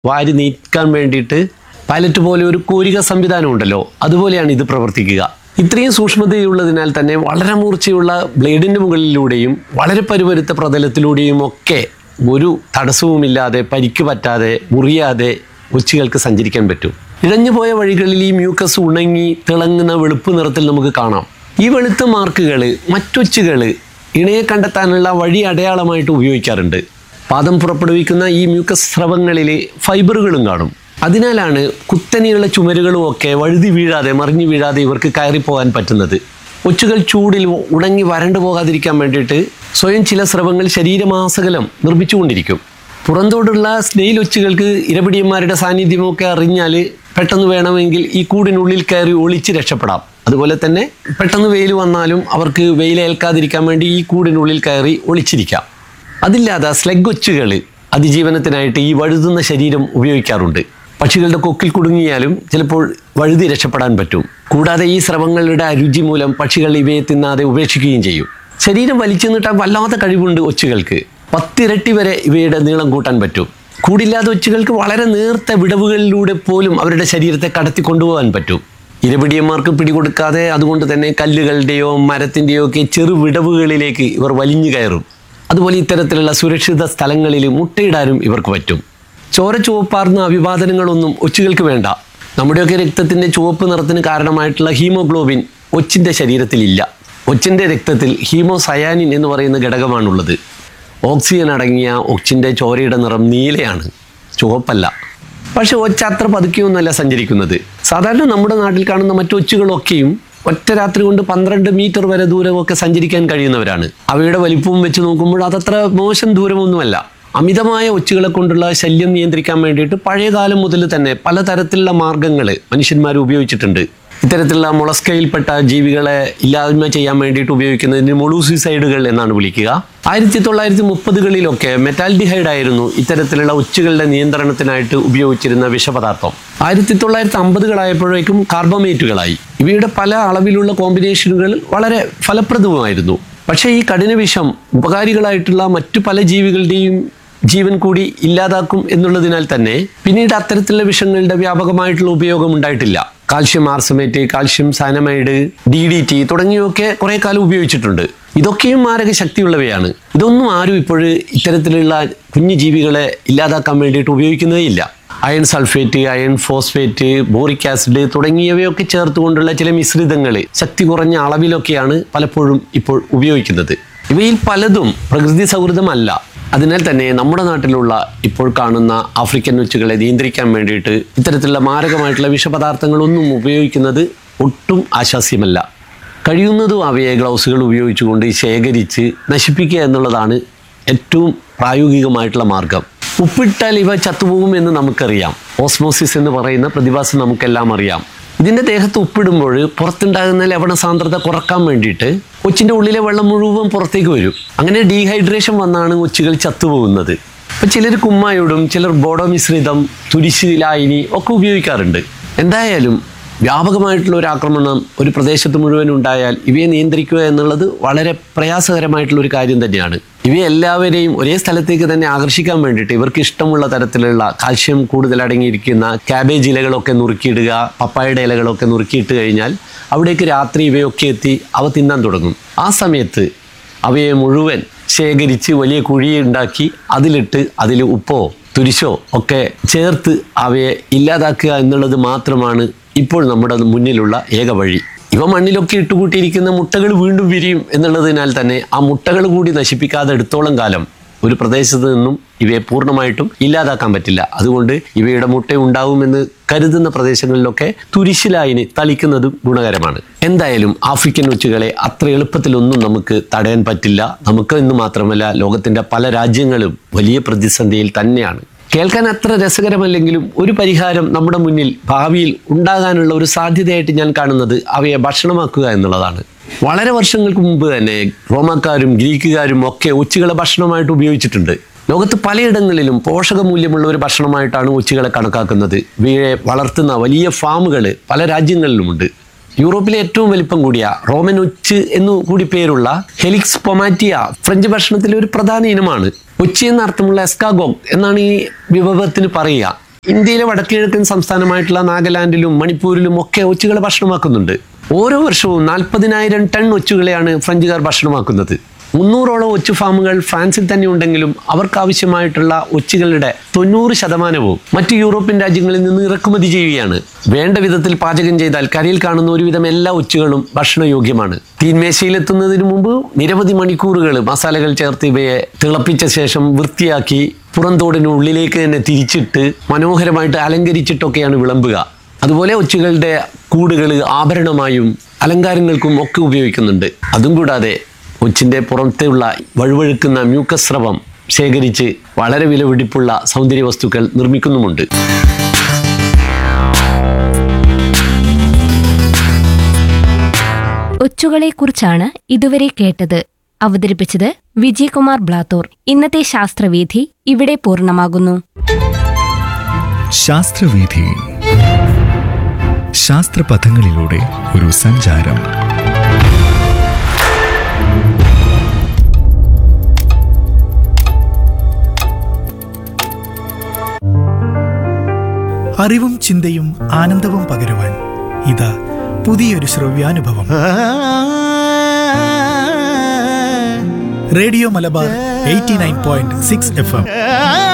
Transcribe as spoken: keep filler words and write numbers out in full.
വാരി നീക്കാൻ വേണ്ടിയിട്ട് പൈലറ്റ് പോലെ ഒരു കോരിക സംവിധാനം ഉണ്ടല്ലോ, അതുപോലെയാണ് ഇത് പ്രവർത്തിക്കുക. ഇത്രയും സൂക്ഷ്മതയുള്ളതിനാൽ തന്നെ വളരെ മൂർച്ചയുള്ള ബ്ലേഡിൻ്റെ മുകളിലൂടെയും വളരെ പരുപരുത്ത പ്രതലത്തിലൂടെയും ഒക്കെ ഒരു തടസ്സവുമില്ലാതെ, പരിക്ക് പറ്റാതെ, മുറിയാതെ ഒച്ചുകൾക്ക് സഞ്ചരിക്കാൻ പറ്റും. ഇഴഞ്ഞുപോയ വഴികളിൽ ഈ മ്യൂക്കസ് ഉണങ്ങി തിളങ്ങുന്ന വെളുപ്പ് നിറത്തിൽ നമുക്ക് കാണാം. ഈ വെളുത്ത മാർക്കുകൾ മറ്റൊച്ചുകൾ ഇണയെ കണ്ടെത്താനുള്ള വഴി അടയാളമായിട്ട് ഉപയോഗിക്കാറുണ്ട്. പാദം പുറപ്പെടുവിക്കുന്ന ഈ മ്യൂക്കസ് സ്രവങ്ങളിൽ ഫൈബറുകളും കാണും. അതിനാലാണ് കുത്തനെയുള്ള ചുമരുകളും ഒക്കെ വഴുതി വീഴാതെ, മറിഞ്ഞു വീഴാതെ ഇവർക്ക് കയറിപ്പോകാൻ പറ്റുന്നത്. ഒച്ചുകൾ ചൂടിൽ ഉണങ്ങി വരണ്ടു പോകാതിരിക്കാൻ വേണ്ടിയിട്ട് സ്വയം ചില സ്രവങ്ങൾ ശരീരമാസകലം നിർമ്മിച്ചുകൊണ്ടിരിക്കും. പുറന്തോടുള്ള സ്നെയിൽ ഒച്ചുകൾക്ക് ഇരപിടിയന്മാരുടെ സാന്നിധ്യമൊക്കെ അറിഞ്ഞാൽ പെട്ടെന്ന് വേണമെങ്കിൽ ഈ കൂടിനുള്ളിൽ കയറി ഒളിച്ച് രക്ഷപ്പെടാം. അതുപോലെ തന്നെ പെട്ടെന്ന് വെയിൽ വന്നാലും അവർക്ക് വെയിലേൽക്കാതിരിക്കാൻ വേണ്ടി ഈ കൂടിനുള്ളിൽ കയറി ഒളിച്ചിരിക്കാം. അതില്ലാതെ സ്ലെഗ് ഒച്ചുകൾ അതിജീവനത്തിനായിട്ട് ഈ വഴുതുന്ന ശരീരം ഉപയോഗിക്കാറുണ്ട്. പക്ഷികളുടെ കൊക്കിൽ കുടുങ്ങിയാലും ചിലപ്പോൾ വഴുതി രക്ഷപ്പെടാൻ പറ്റും. കൂടാതെ ഈ സ്രവങ്ങളുടെ രുചി മൂലം പക്ഷികൾ ഇവയെ തിന്നാതെ ഉപേക്ഷിക്കുകയും ചെയ്യും. ശരീരം വലിച്ചു നീട്ടാൻ വല്ലാത്ത കഴിവുണ്ട് ഒച്ചുകൾക്ക്. പത്തിരട്ടി വരെ ഇവയുടെ നീളം കൂട്ടാൻ പറ്റും. കൂടില്ലാത്ത ഒച്ചുകൾക്ക് വളരെ നേർത്ത വിടവുകളിലൂടെ പോലും അവരുടെ ശരീരത്തെ കടത്തി കൊണ്ടുപോകാൻ പറ്റും. ഇരപിടിയന്മാർക്ക് പിടികൊടുക്കാതെ അതുകൊണ്ട് തന്നെ കല്ലുകളുടെയോ മരത്തിൻ്റെയോ ഒക്കെ ചെറു വിടവുകളിലേക്ക് ഇവർ വലിഞ്ഞു കയറും. അതുപോലെ ഇത്തരത്തിലുള്ള സുരക്ഷിത സ്ഥലങ്ങളിൽ മുട്ടയിടാനും ഇവർക്ക് പറ്റും. ചോര ചുവപ്പാർന്ന അഭിവാദനങ്ങളൊന്നും ഒച്ചുകൾക്ക് വേണ്ട. നമ്മുടെയൊക്കെ രക്തത്തിൻ്റെ ചുവപ്പ് നിറത്തിന് കാരണമായിട്ടുള്ള ഹീമോഗ്ലോബിൻ ഒച്ചിൻ്റെ ശരീരത്തിലില്ല. ഒച്ചിൻ്റെ രക്തത്തിൽ ഹീമോസയാനിൻ എന്ന് പറയുന്ന ഘടകമാണുള്ളത്. ഓക്സിജൻ അടങ്ങിയ ഒച്ചിൻ്റെ ചോരയുടെ നിറം നീലയാണ്, ചുവപ്പല്ല. പക്ഷെ ഒച്ച അത്ര പതുക്കെയൊന്നുമല്ല സഞ്ചരിക്കുന്നത്. സാധാരണ നമ്മുടെ നാട്ടിൽ കാണുന്ന മറ്റു ഒച്ചുകളൊക്കെയും ഒറ്റ രാത്രി കൊണ്ട് പന്ത്രണ്ട് മീറ്റർ വരെ ദൂരമൊക്കെ സഞ്ചരിക്കാൻ കഴിയുന്നവരാണ്. അവയുടെ വലിപ്പവും വെച്ച് നോക്കുമ്പോൾ അതത്ര മോശം ദൂരമൊന്നുമല്ല. അമിതമായ ഒച്ചുകളെ കൊണ്ടുള്ള ശല്യം നിയന്ത്രിക്കാൻ വേണ്ടിയിട്ട് പഴയകാലം മുതൽ തന്നെ പലതരത്തിലുള്ള മാർഗങ്ങൾ മനുഷ്യന്മാർ ഉപയോഗിച്ചിട്ടുണ്ട്. ഇത്തരത്തിലുള്ള മൊളസ്കയിൽപ്പെട്ട ജീവികളെ ഇല്ലായ്മ ചെയ്യാൻ വേണ്ടിയിട്ട് ഉപയോഗിക്കുന്നതിന് മൊളൂസിസൈഡുകൾ എന്നാണ് വിളിക്കുക. ആയിരത്തി തൊള്ളായിരത്തി മുപ്പതുകളിലൊക്കെ മെറ്റാൽഡിഹൈഡ് ആയിരുന്നു ഇത്തരത്തിലുള്ള ഒച്ചുകളുടെ നിയന്ത്രണത്തിനായിട്ട് ഉപയോഗിച്ചിരുന്ന വിഷപദാർത്ഥം. ആയിരത്തി തൊള്ളായിരത്തി അമ്പതുകളായപ്പോഴേക്കും കാർബമേറ്റുകളായി. ഇവയുടെ പല അളവിലുള്ള കോമ്പിനേഷനുകൾ വളരെ ഫലപ്രദവുമായിരുന്നു. പക്ഷേ ഈ കഠിന വിഷം ഉപകാരികളായിട്ടുള്ള മറ്റു പല ജീവികളുടെയും ജീവൻ കൂടി ഇല്ലാതാക്കും എന്നുള്ളതിനാൽ തന്നെ പിന്നീട് അത്തരത്തിലുള്ള വിഷങ്ങളുടെ വ്യാപകമായിട്ടുള്ള ഉപയോഗം ഉണ്ടായിട്ടില്ല. Calcium ആർസമേറ്റ്, calcium സയനമൈഡ്, D D T തുടങ്ങിയൊക്കെ കുറേ കാലം ഉപയോഗിച്ചിട്ടുണ്ട്. ഇതൊക്കെയും മാരക ശക്തിയുള്ളവയാണ്. ഇതൊന്നും ആരും ഇപ്പോൾ ഇത്തരത്തിലുള്ള കുഞ്ഞു ജീവികളെ ഇല്ലാതാക്കാൻ വേണ്ടിയിട്ട് ഉപയോഗിക്കുന്നതേ ഇല്ല. Iron sulphate, iron phosphate, boric acid തുടങ്ങിയവയൊക്കെ ചേർത്തുകൊണ്ടുള്ള ചില മിശ്രിതങ്ങൾ ശക്തി കുറഞ്ഞ അളവിലൊക്കെയാണ് പലപ്പോഴും ഇപ്പോൾ ഉപയോഗിക്കുന്നത്. ഇവയിൽ പലതും പ്രകൃതി സൗഹൃദമല്ല. അതിനാൽ തന്നെ നമ്മുടെ നാട്ടിലുള്ള ഇപ്പോൾ കാണുന്ന ആഫ്രിക്കൻ ഒച്ചുകളെ നിയന്ത്രിക്കാൻ വേണ്ടിയിട്ട് ഇത്തരത്തിലുള്ള മാരകമായിട്ടുള്ള വിഷപദാർത്ഥങ്ങളൊന്നും ഉപയോഗിക്കുന്നത് ഒട്ടും ആശാസ്യമല്ല. കഴിയുന്നതും അവയെ ഗ്ലൗസുകൾ ഉപയോഗിച്ചുകൊണ്ട് ശേഖരിച്ച് നശിപ്പിക്കുക എന്നുള്ളതാണ് ഏറ്റവും പ്രായോഗികമായിട്ടുള്ള മാർഗം. ഉപ്പിട്ടാൽ ഇവ ചത്തുപോകും എന്ന് നമുക്കറിയാം. ഓസ്മോസിസ് എന്ന് പറയുന്ന പ്രതിഭാസം നമുക്കെല്ലാം അറിയാം. ഇതിൻ്റെ ദേഹത്ത് ഉപ്പിടുമ്പോൾ പുറത്തുണ്ടാകുന്ന ലവണ സാന്ദ്രത കുറക്കാൻ വേണ്ടിയിട്ട് ഒച്ചിൻ്റെ ഉള്ളിലെ വെള്ളം മുഴുവൻ പുറത്തേക്ക് വരും. അങ്ങനെ ഡീഹൈഡ്രേഷൻ വന്നാണ് ഒച്ചുകൾ ചത്തുപോകുന്നത്. അപ്പോൾ ചിലർ കുമ്മായോടും, ചിലർ ബോഡോ മിശ്രിതം, തുരിശ് ലായനി ഒക്കെ ഉപയോഗിക്കാറുണ്ട്. എന്തായാലും വ്യാപകമായിട്ടുള്ള ഒരു ആക്രമണം ഒരു പ്രദേശത്ത് മുഴുവൻ ഉണ്ടായാൽ ഇവയെ നിയന്ത്രിക്കുക എന്നുള്ളത് വളരെ പ്രയാസകരമായിട്ടുള്ള ഒരു കാര്യം തന്നെയാണ്. ഇവയെ എല്ലാവരെയും ഒരേ സ്ഥലത്തേക്ക് തന്നെ ആകർഷിക്കാൻ വേണ്ടിയിട്ട് ഇവർക്ക് ഇഷ്ടമുള്ള തരത്തിലുള്ള കാൽഷ്യം കൂടുതൽ അടങ്ങിയിരിക്കുന്ന ക്യാബേജ് ഇലകളൊക്കെ നുറുക്കിയിടുക, പപ്പായയുടെ ഇലകളൊക്കെ നുറുക്കിയിട്ട് കഴിഞ്ഞാൽ അവിടേക്ക് രാത്രി ഇവയൊക്കെ എത്തി അവ തിന്നാൻ തുടങ്ങും. ആ സമയത്ത് അവയെ മുഴുവൻ ശേഖരിച്ച് വലിയ കുഴി ഉണ്ടാക്കി അതിലിട്ട് അതിൽ ഉപ്പോ തുരിശോ ഒക്കെ ചേർത്ത് അവയെ ഇല്ലാതാക്കുക എന്നുള്ളത് മാത്രമാണ് ഇപ്പോൾ നമ്മുടെ മുന്നിലുള്ള ഏക വഴി. ഇവ മണ്ണിലൊക്കെ ഇട്ടുകൂട്ടിയിരിക്കുന്ന മുട്ടകൾ വീണ്ടും വിരിയും എന്നുള്ളതിനാൽ തന്നെ ആ മുട്ടകൾ കൂടി നശിപ്പിക്കാതെ എടുത്തോളം കാലം ഒരു പ്രദേശത്ത് നിന്നും ഇവയെ പൂർണ്ണമായിട്ടും ഇല്ലാതാക്കാൻ പറ്റില്ല. അതുകൊണ്ട് ഇവയുടെ മുട്ട ഉണ്ടാവുമെന്ന് കരുതുന്ന പ്രദേശങ്ങളിലൊക്കെ തുരിശിലായിന് തളിക്കുന്നതും ഗുണകരമാണ്. എന്തായാലും ആഫ്രിക്കൻ ഒച്ചുകളെ അത്ര എളുപ്പത്തിലൊന്നും നമുക്ക് തടയാൻ പറ്റില്ല. നമുക്ക് എന്ന് മാത്രമല്ല, ലോകത്തിൻ്റെ പല രാജ്യങ്ങളും വലിയ പ്രതിസന്ധിയിൽ തന്നെയാണ്. കേൾക്കാൻ അത്ര രസകരമല്ലെങ്കിലും ഒരു പരിഹാരം നമ്മുടെ മുന്നിൽ ഭാവിയിൽ ഉണ്ടാകാനുള്ള ഒരു സാധ്യതയായിട്ട് ഞാൻ കാണുന്നത് അവയെ ഭക്ഷണമാക്കുക എന്നുള്ളതാണ്. വളരെ വർഷങ്ങൾക്ക് മുമ്പ് തന്നെ റോമാക്കാരും ഗ്രീക്കുകാരും ഒക്കെ ഒച്ചുകളെ ഭക്ഷണമായിട്ട് ഉപയോഗിച്ചിട്ടുണ്ട്. ലോകത്ത് പലയിടങ്ങളിലും പോഷകമൂല്യമുള്ള ഒരു ഭക്ഷണമായിട്ടാണ് ഒച്ചുകളെ കണക്കാക്കുന്നത്. ഇവയെ വളർത്തുന്ന വലിയ ഫാമുകൾ പല രാജ്യങ്ങളിലുമുണ്ട്. യൂറോപ്പിലെ ഏറ്റവും വലിപ്പം കൂടിയ റോമൻ ഒച്ച് എന്നു കൂടി പേരുള്ള ഹെലിക്സ് പൊമാറ്റിയ ഫ്രഞ്ച് ഭക്ഷണത്തിലെ ഒരു പ്രധാന ഇനമാണ്. ഒച്ചി എന്ന അർത്ഥമുള്ള എസ്കാഗോഗ് എന്നാണ് ഈ വിഭവത്തിന് പറയുക. ഇന്ത്യയിലെ വടക്കുകിഴക്കൻ സംസ്ഥാനമായിട്ടുള്ള നാഗാലാൻഡിലും മണിപ്പൂരിലും ഒക്കെ ഒച്ചുകളെ ഭക്ഷണമാക്കുന്നുണ്ട്. ഓരോ വർഷവും നാൽപ്പതിനായിരം ടൺ ഒച്ചുകളെയാണ് ഫ്രഞ്ചുകാർ ഭക്ഷണമാക്കുന്നത്. മുന്നൂറോളം ഒച്ചു ഫാമുകൾ ഫ്രാൻസിൽ തന്നെ ഉണ്ടെങ്കിലും അവർക്കാവശ്യമായിട്ടുള്ള ഒച്ചുകളുടെ തൊണ്ണൂറ് ശതമാനവും മറ്റ് യൂറോപ്യൻ രാജ്യങ്ങളിൽ നിന്ന് ഇറക്കുമതി ചെയ്യുകയാണ്. വേണ്ട വിധത്തിൽ പാചകം ചെയ്താൽ കരയിൽ കാണുന്ന ഒരുവിധം എല്ലാ ഒച്ചുകളും ഭക്ഷണയോഗ്യമാണ്. തീന്മേശയിലെത്തുന്നതിന് മുമ്പ് നിരവധി മണിക്കൂറുകൾ മസാലകൾ ചേർത്ത് ഇവയെ തിളപ്പിച്ച ശേഷം വൃത്തിയാക്കി പുറന്തോടിന് ഉള്ളിലേക്ക് തന്നെ തിരിച്ചിട്ട് മനോഹരമായിട്ട് അലങ്കരിച്ചിട്ടൊക്കെയാണ് വിളമ്പുക. അതുപോലെ ഒച്ചുകളുടെ കൂടുകൾ ആഭരണമായും അലങ്കാരങ്ങൾക്കും ഒക്കെ ഉപയോഗിക്കുന്നുണ്ട്. അതും കൂടാതെ ഒച്ചിൻ്റെ പുറത്തുള്ള വഴുവഴുക്കുന്ന മ്യൂക്കസ് സ്രവം ശേഖരിച്ച് വളരെ വിലപിടിപ്പുള്ള സൗന്ദര്യ വസ്തുക്കൾ നിർമ്മിക്കുന്നുമുണ്ട്. ഒച്ചുകളെക്കുറിച്ചാണ് ഇതുവരെ കേട്ടത്. അവതരിപ്പിച്ചത് വിജയകുമാർ ബ്ലാത്തൂർ. ഇന്നത്തെ ശാസ്ത്രവീഥി ഇവിടെ പൂർണ്ണമാകുന്നു. ശാസ്ത്രവീഥി, ശാസ്ത്രപഥങ്ങളിലൂടെ ഒരു സഞ്ചാരം. അറിവും ചിന്തയും ആനന്ദവും പകരുവാൻ ഇതാ പുതിയൊരു ശ്രവ്യാനുഭവം. Radio Malabar eighty nine point six F M.